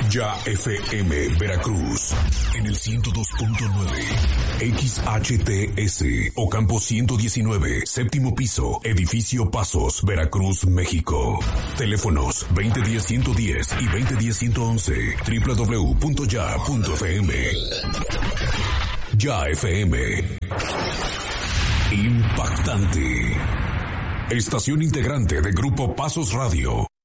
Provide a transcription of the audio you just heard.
Ya FM Veracruz en el 102.9 XHTS Ocampo 119, séptimo piso, edificio Pasos, Veracruz, México. Teléfonos 2010-110 y 2010-111, www.ya.fm. Ya FM. Impactante. Estación integrante de Grupo Pasos Radio.